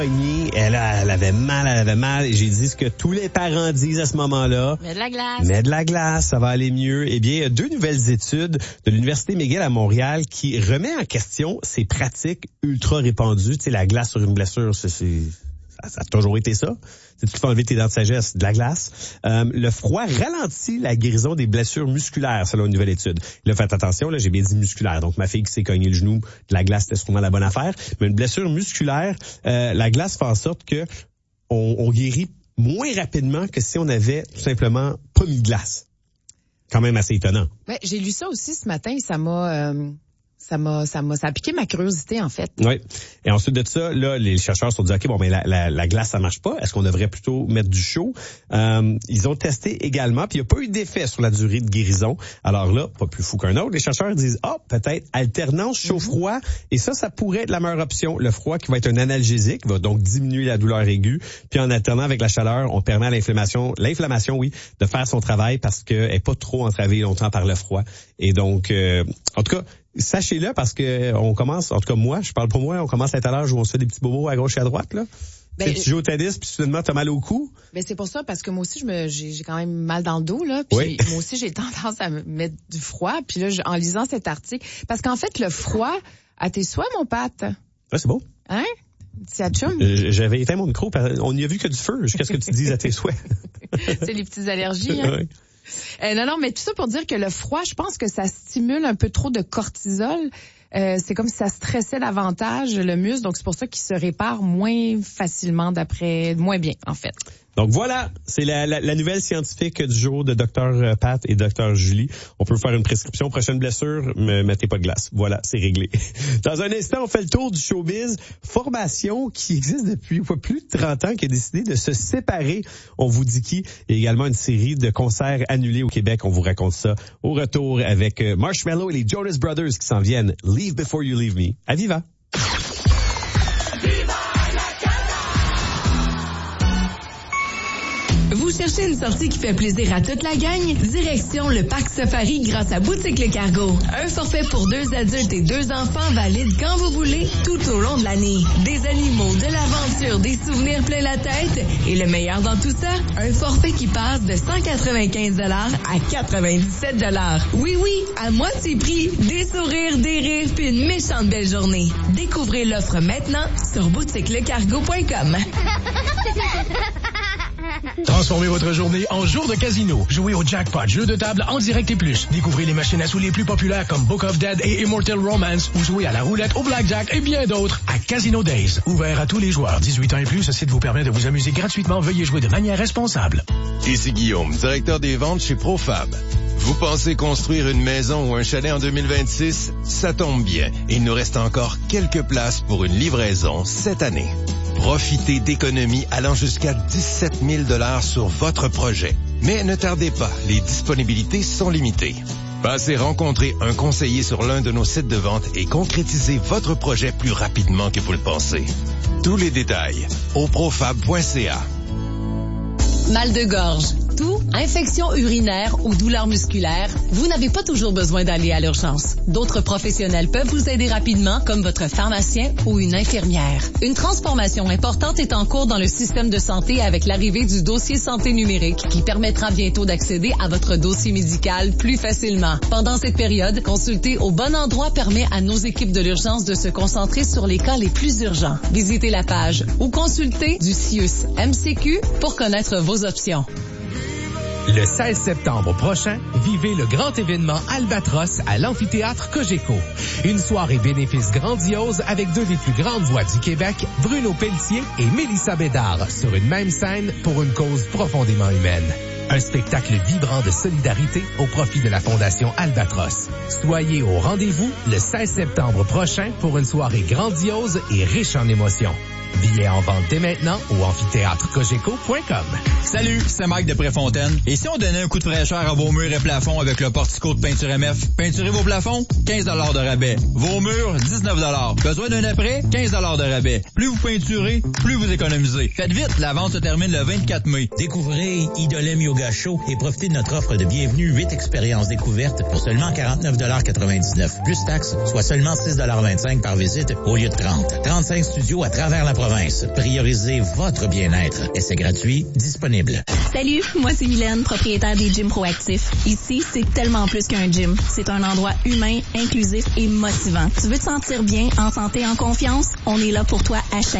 Elle avait mal. Et j'ai dit ce que tous les parents disent à ce moment-là. Mets de la glace, ça va aller mieux. Eh bien, 2 nouvelles études de l'Université McGill à Montréal qui remet en question ces pratiques ultra répandues. Tu sais, la glace sur une blessure, ça a toujours été ça. Tu te fais enlever tes dents de sagesse, de la glace. Le froid ralentit la guérison des blessures musculaires, selon une nouvelle étude. Là, faites attention, là, j'ai bien dit musculaire. Donc, ma fille qui s'est cognée le genou, de la glace, c'était sûrement la bonne affaire. Mais une blessure musculaire, la glace fait en sorte que on guérit moins rapidement que si on avait tout simplement pas mis de glace. Quand même assez étonnant. Ouais, j'ai lu ça aussi ce matin et ça a piqué ma curiosité, en fait. Oui. Et ensuite de ça, là, les chercheurs se sont dit, OK, bon, mais la glace, ça marche pas. Est-ce qu'on devrait plutôt mettre du chaud? Ils ont testé également, puis il n'y a pas eu d'effet sur la durée de guérison. Alors là, pas plus fou qu'un autre. Les chercheurs disent, peut-être alternance chaud-froid. Et ça pourrait être la meilleure option. Le froid qui va être un analgésique, va donc diminuer la douleur aiguë. Puis en alternant avec la chaleur, on permet à l'inflammation, de faire son travail parce qu'elle n'est pas trop entravée longtemps par le froid. Et donc, en tout cas, sachez-le parce que on commence, en tout cas moi, je parle pour moi, on commence à être à l'âge où on se fait des petits bobos à gauche et à droite, là. Tu joues au tennis, puis soudainement, t'as mal au cou. Ben, c'est pour ça, parce que moi aussi, j'ai quand même mal dans le dos, là. Puis moi aussi, j'ai tendance à me mettre du froid. Puis là, en lisant cet article, parce qu'en fait, le froid, à tes souhaits, mon Pat. Ah, c'est beau. Hein? C'est à chum. J'avais éteint mon micro, on n'y a vu que du feu, jusqu'à ce que tu dises à tes souhaits. C'est les petites allergies, hein? Oui. Non, mais tout ça pour dire que le froid, je pense que ça stimule un peu trop de cortisol. C'est comme si ça stressait davantage le muscle, donc c'est pour ça qu'il se répare moins facilement moins bien, en fait. Donc voilà, c'est la nouvelle scientifique du jour de Dr Pat et Dr Julie. On peut faire une prescription, prochaine blessure, mais mettez pas de glace. Voilà, c'est réglé. Dans un instant, on fait le tour du showbiz. Formation qui existe depuis plus de 30 ans, qui a décidé de se séparer. On vous dit qui? Et également une série de concerts annulés au Québec. On vous raconte ça au retour avec Marshmello et les Jonas Brothers qui s'en viennent. Leave Before You Leave Me. À Viva! Vous cherchez une sortie qui fait plaisir à toute la gang? Direction le Parc Safari grâce à Boutique Le Cargo. Un forfait pour 2 adultes et 2 enfants valide quand vous voulez, tout au long de l'année. Des animaux, de l'aventure, des souvenirs plein la tête. Et le meilleur dans tout ça, un forfait qui passe de 195 $ à 97 $. Oui, à moitié prix, des sourires, des rires, puis une méchante belle journée. Découvrez l'offre maintenant sur boutiquelecargo.com. Transformez votre journée en jour de casino. Jouez au jackpot, jeu de table en direct et plus. Découvrez les machines à sous les plus populaires comme Book of Dead et Immortal Romance ou jouez à la roulette, au blackjack et bien d'autres à Casino Days. Ouvert à tous les joueurs. 18 ans et plus, ce site vous permet de vous amuser gratuitement. Veuillez jouer de manière responsable. Ici Guillaume, directeur des ventes chez Profab. Vous pensez construire une maison ou un chalet en 2026? Ça tombe bien. Il nous reste encore quelques places pour une livraison cette année. Profitez d'économies allant jusqu'à 17 000 $ sur votre projet. Mais ne tardez pas, les disponibilités sont limitées. Passez rencontrer un conseiller sur l'un de nos sites de vente et concrétisez votre projet plus rapidement que vous le pensez. Tous les détails au profab.ca. Mal de gorge, toux, infection urinaire ou douleur musculaire, vous n'avez pas toujours besoin d'aller à l'urgence. D'autres professionnels peuvent vous aider rapidement, comme votre pharmacien ou une infirmière. Une transformation importante est en cours dans le système de santé avec l'arrivée du dossier santé numérique qui permettra bientôt d'accéder à votre dossier médical plus facilement. Pendant cette période, consulter au bon endroit permet à nos équipes de l'urgence de se concentrer sur les cas les plus urgents. Visitez la page ou consultez du CIUS MCQ pour connaître vos options. Le 16 septembre prochain, vivez le grand événement Albatros à l'amphithéâtre Cogeco. Une soirée bénéfice grandiose avec 2 des plus grandes voix du Québec, Bruno Pelletier et Mélissa Bédard, sur une même scène pour une cause profondément humaine. Un spectacle vibrant de solidarité au profit de la Fondation Albatros. Soyez au rendez-vous le 16 septembre prochain pour une soirée grandiose et riche en émotions. Billets en vente dès maintenant au amphithéâtrecogeco.com. Salut, c'est Mike de Préfontaine. Et si on donnait un coup de fraîcheur à vos murs et plafonds avec le portico de Peinture MF? Peinturez vos plafonds? 15 $ de rabais. Vos murs? 19 $. Besoin d'un après? 15 $ de rabais. Plus vous peinturez, plus vous économisez. Faites vite, la vente se termine le 24 mai. Découvrez Idolem Yoga Show et profitez de notre offre de bienvenue 8 expériences découvertes pour seulement 49,99 $ plus taxes, soit seulement 6,25 $ par visite au lieu de 30. 35 studios à travers la province. province. Priorisez votre bien-être. Essai gratuit, disponible. Salut, moi c'est Mylène, propriétaire des gyms proactifs. Ici, c'est tellement plus qu'un gym. C'est un endroit humain, inclusif et motivant. Tu veux te sentir bien, en santé, en confiance? On est là pour toi à chaque